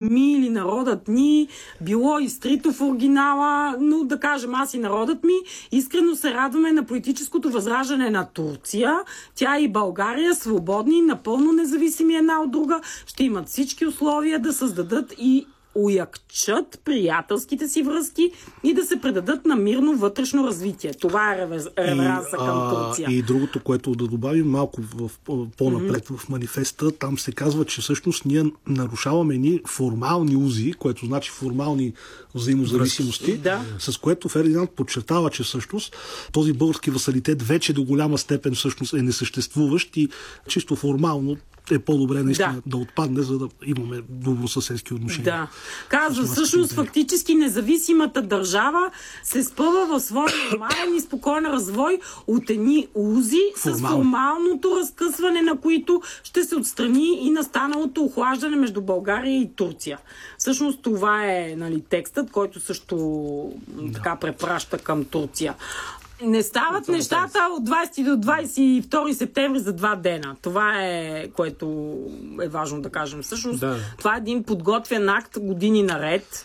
ми или народът ни, било изтрито в оригинала, но да кажем аз и народът ми, искрено се радваме на политическото възраждане на Турция. Тя и България, свободни, напълно независими една от друга, ще имат всички условия да създадат и уякчат приятелските си връзки и да се предадат на мирно вътрешно развитие. Това е реверанса към Турция. И другото, което да добавим малко по-напред в манифеста, там се казва, че всъщност ние нарушаваме ни формални узи, което значи формални взаимозависимости, с което Фердинанд подчертава, че всъщност този български васалитет вече до голяма степен всъщност е несъществуващ и чисто формално е по-добре наистина да отпадне, за да имаме добросъседски отношения. Да. Казва, всъщност фактически независимата държава се спъва в своя нормален и спокоен развой от едни узи с формалното разкъсване, на които ще се отстрани и настаналото охлаждане между България и Турция. Всъщност това е, нали, текстът, който също така препраща към Турция. Не стават нещата от 20 до 22 септември за 2 дена. Това е, което е важно да кажем. Всъщност, това е един подготвен акт години наред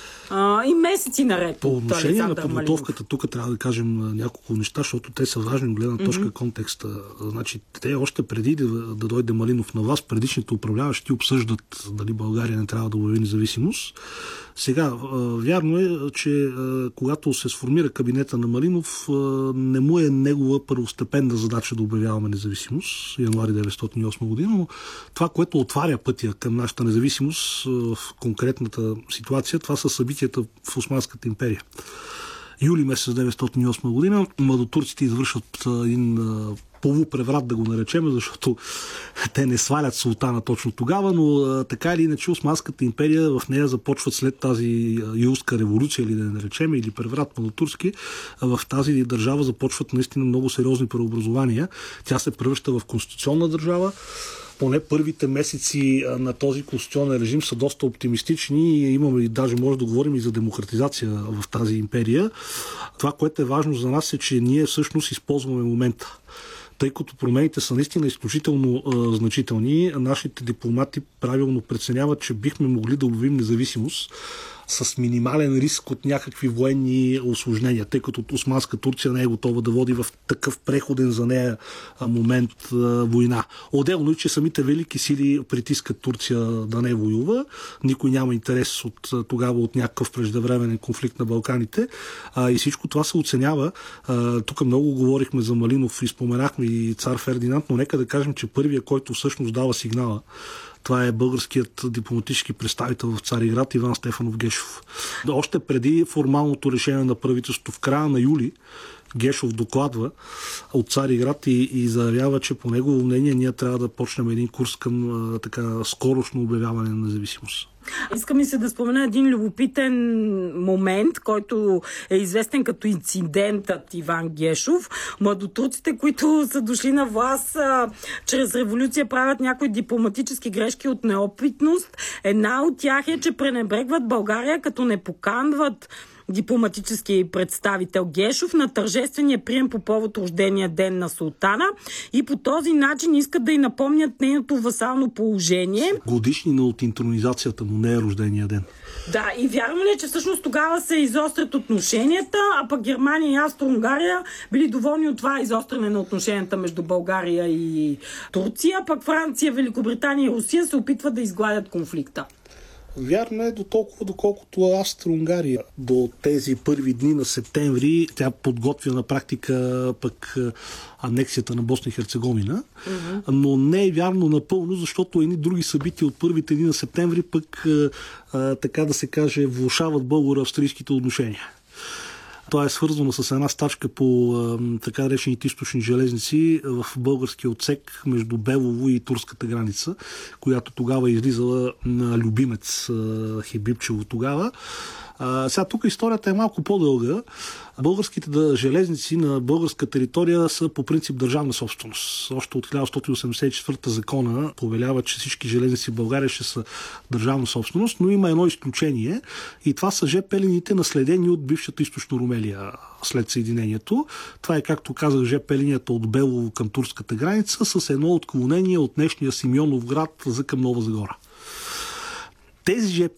и месеци наред. По отношение на подготовката, тук трябва да кажем няколко неща, защото те са важни от гледна точка контекста. Значи, те още преди да дойде Малинов на власт, предишните управляващи обсъждат дали България не трябва да обяви независимост. Сега, вярно е, че когато се сформира кабинета на Малинов, не му е негова първостепенна задача да обявяваме независимост, януари 1908 година, но това, което отваря пътя към нашата независимост в конкретната ситуация, това са събитията в Османската империя. Юли месец 1908 година младотурците извършват един полупреврат, да го наречем, защото те не свалят султана точно тогава, но така или иначе Османската империя, в нея започват след тази юлска революция, или да не наречем, или преврат младотурски, в тази държава започват наистина много сериозни преобразования. Тя се превръща в конституционна държава. Поне първите месеци на този конституционен режим са доста оптимистични и имаме и даже може да говорим и за демократизация в тази империя. Това, което е важно за нас е, че ние всъщност използваме момента. Тъй като промените са наистина изключително значителни, нашите дипломати правилно преценяват, че бихме могли да обявим независимост с минимален риск от някакви военни усложнения, тъй като Османска Турция не е готова да води в такъв преходен за нея момент война. Отделно и, че самите велики сили притискат Турция да не воюва. Никой няма интерес тогава от някакъв преждевременен конфликт на Балканите. И всичко това се оценява. Тук много говорихме за Малинов и споменахме и цар Фердинанд, но нека да кажем, че първият, който всъщност дава сигнала, това е българският дипломатически представител в Цариград Иван Стефанов Гешов. Още преди формалното решение на правителството в края на юли, Гешов докладва от Цариград и заявява, че по негово мнение ние трябва да почнем един курс към така скорошно обявяване на независимост. Искам и се да спомена един любопитен момент, който е известен като инцидентът Иван Гешов. Младотурците, които са дошли на власт чрез революция, правят някои дипломатически грешки от неопитност. Една от тях е, че пренебрегват България, като не поканват дипломатически представител Гешов на тържествения прием по повод рождения ден на султана и по този начин искат да й напомнят нейното васално положение. Годишнина от интронизацията му не е рождения ден. Да, и вярвам ли, че всъщност тогава се изострят отношенията, а пък Германия и Австро-Унгария били доволни от това изостряне на отношенията между България и Турция, пък Франция, Великобритания и Русия се опитват да изгладят конфликта. Вярно е до толкова, доколкото Австро-Унгария до тези първи дни на септември тя подготвя на практика пък анексията на Босна и Херцеговина, но не е вярно напълно, защото едни други събития от първите дни на септември пък така да се каже влошават българо-австрийските отношения. Това е свързано с една стачка по така наречените източни железници в българския отсек между Белово и турската граница, която тогава е излизала на Любимец Хебипчево тогава. Сега тук историята е малко по-дълга. Българските железници на българска територия са по принцип държавна собственост. Още от 1184 закона повелява, че всички железници в България ще са държавна собственост, но има едно изключение и това са ЖП линиите, наследени от бившата източно Румелия след съединението. Това е, както казах, ЖП линията от Белово към турската граница с едно отклонение от днешния Симеонов град за към Нова Загора. Тези ЖП